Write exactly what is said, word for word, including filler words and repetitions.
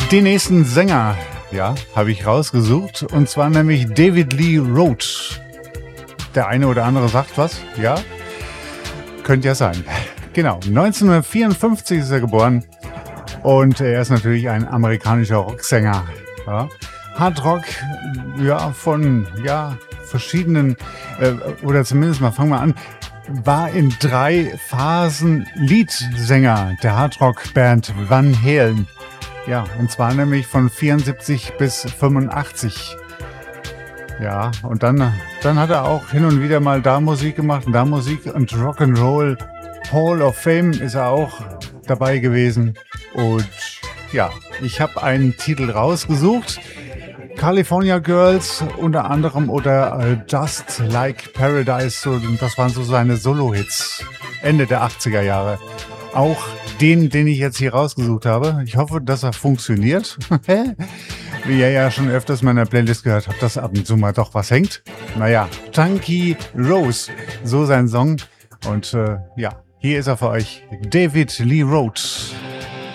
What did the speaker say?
Den nächsten Sänger, ja, habe ich rausgesucht, und zwar nämlich David Lee Roth. Der eine oder andere sagt was, ja, könnte ja sein. Genau, neunzehnhundertvierundfünfzig ist er geboren und er ist natürlich ein amerikanischer Rocksänger. Ja. Hardrock, ja, von ja, verschiedenen, äh, oder zumindest mal fangen wir an, war in drei Phasen Leadsänger der Hardrock-Band Van Halen. Ja, und zwar nämlich von vierundsiebzig bis fünfundachtzig. Ja, und dann, dann hat er auch hin und wieder mal da Musik gemacht und da Musik, und Rock'n'Roll Hall of Fame ist er auch dabei gewesen. Und ja, ich habe einen Titel rausgesucht. California Girls unter anderem oder äh, Just Like Paradise, so, das waren so seine Solo-Hits Ende der achtziger Jahre. Auch den, den ich jetzt hier rausgesucht habe. Ich hoffe, dass er funktioniert. Wie ihr ja schon öfters in meiner Playlist gehört habt, dass ab und zu mal doch was hängt. Naja, Chunky Rose, so sein Song. Und äh, ja, hier ist er für euch, David Lee Roth.